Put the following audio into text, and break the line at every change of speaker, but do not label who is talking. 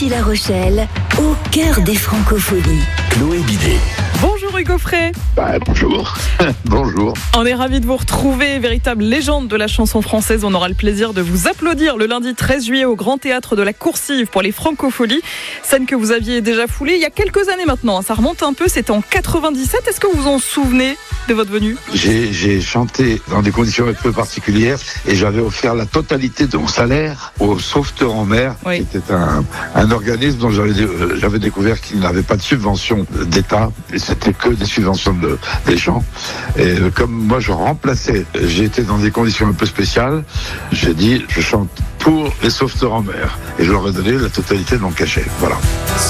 Nancy-La Rochelle, au cœur des francophonies.
Chloé Bidet.
Bonjour Hugo Frey.
Bonjour. Bonjour.
On est ravis de vous retrouver, véritable légende de la chanson française. On aura le plaisir de vous applaudir le lundi 13 juillet au Grand Théâtre de la Coursive pour les Francopholies. Scène que vous aviez déjà foulée il y a quelques années maintenant. Ça remonte un peu, c'était en 97. Est-ce que vous vous en souvenez de votre venue ?
J'ai chanté dans des conditions un peu particulières et j'avais offert la totalité de mon salaire aux Sauveteurs en mer,
Oui.
qui était un organisme dont j'avais découvert qu'il n'avait pas de subvention d'État et c'était que des subventions des gens. Et comme moi je remplaçais, j'étais dans des conditions un peu spéciales, j'ai dit je chante pour les Sauveteurs en mer et je leur ai donné la totalité de mon cachet. Voilà.